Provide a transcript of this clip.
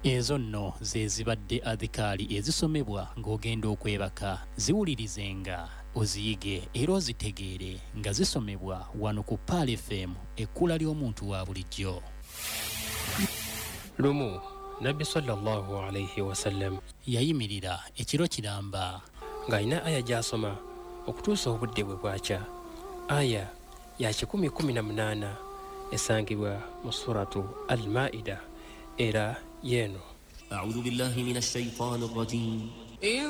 Ezo nno ze zibadde adhikaali ezisomebwa ng'ogenda okwebaka. Ziwulirizenga, oziyige era ozitegeere nga zisomebwa wano ku Pal FM, ekkula ly'omuntu wa bulijjo. Lumu Nabbi sallallahu alayhi wasallam yayimirira ekiro kiramba ng'alina aya gy'asoma okutuusa obudde bwe bwakya. Aya ya 118 esangibwa mu suratu Al-Maida era yeeno. A'udhu billahi minash shaitanir rajim.